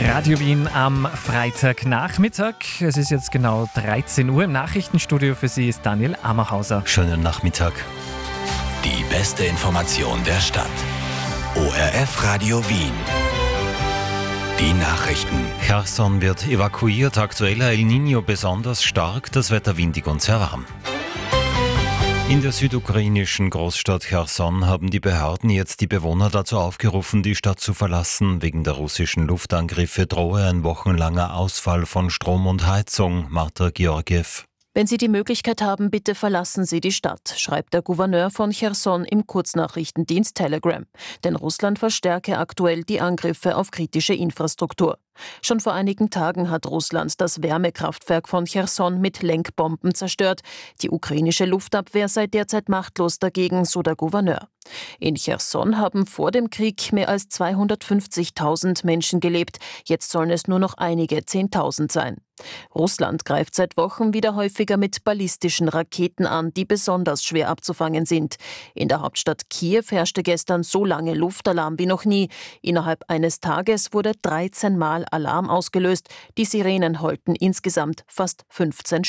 Radio Wien am Freitagnachmittag. Es ist jetzt genau 13 Uhr. Im Nachrichtenstudio für Sie ist Daniel Ammerhauser. Schönen Nachmittag. Die beste Information der Stadt. ORF Radio Wien. Die Nachrichten. Cherson wird evakuiert. Aktuell El Niño besonders stark, das Wetter windig und sehr warm. In der südukrainischen Großstadt Cherson haben die Behörden jetzt die Bewohner dazu aufgerufen, die Stadt zu verlassen. Wegen der russischen Luftangriffe drohe ein wochenlanger Ausfall von Strom und Heizung. Marta Georgiev. Wenn Sie die Möglichkeit haben, bitte verlassen Sie die Stadt, schreibt der Gouverneur von Cherson im Kurznachrichtendienst Telegram. Denn Russland verstärke aktuell die Angriffe auf kritische Infrastruktur. Schon vor einigen Tagen hat Russland das Wärmekraftwerk von Cherson mit Lenkbomben zerstört. Die ukrainische Luftabwehr sei derzeit machtlos dagegen, so der Gouverneur. In Cherson haben vor dem Krieg mehr als 250.000 Menschen gelebt. Jetzt sollen es nur noch einige 10.000 sein. Russland greift seit Wochen wieder häufiger mit ballistischen Raketen an, die besonders schwer abzufangen sind. In der Hauptstadt Kiew herrschte gestern so lange Luftalarm wie noch nie. Innerhalb eines Tages wurde 13 Mal Alarm ausgelöst. Die Sirenen heulten insgesamt fast 15